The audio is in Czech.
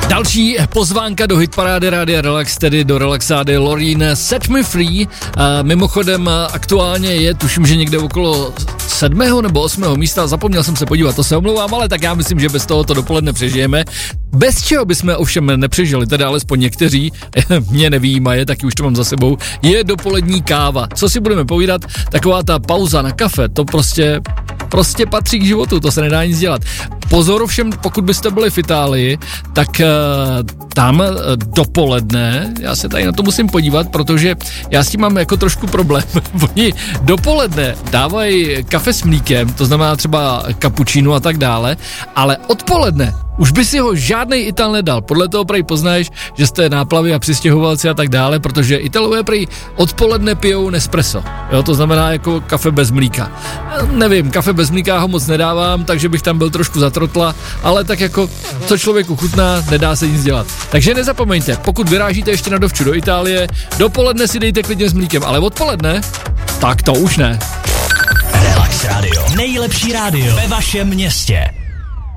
Další pozvánka do hitparády Rádia Relax, tedy do Relaxády Loreen Set Me Free. Mimochodem aktuálně je, tuším, že někde okolo 7. nebo 8. místa, zapomněl jsem se podívat, to se omlouvám, ale tak já myslím, že bez toho to dopoledne přežijeme. Bez čeho bychom ovšem nepřežili, tedy alespoň někteří, mě nevyjímaje, taky už to mám za sebou, je dopolední káva. Co si budeme povídat, taková ta pauza na kafe, to prostě patří k životu, to se nedá nic dělat. Pozor ovšem, pokud byste byli v Itálii, tak tam dopoledne, já se tady na to musím podívat, protože já s tím mám jako trošku problém. Oni dopoledne dávají kafe s mlíkem, to znamená třeba cappuccino a tak dále, ale odpoledne už by si ho žádnej Ital nedal. Podle toho prej poznáš, že jste náplavy a přistěhovalci a tak dále, protože Italové prej odpoledne pijou Nespresso. Jo, to znamená jako kafe bez mlíka. Nevím, kafe bez mlíka ho moc nedávám, takže bych tam byl trošku zatrotla, ale tak jako co člověku chutná, nedá se nic dělat. Takže nezapomeňte, pokud vyrážíte ještě na dovču do Itálie, dopoledne si dejte klidně s mlíkem, ale odpoledne, tak to už ne. Relax Radio. Nejlepší rádio ve vašem městě.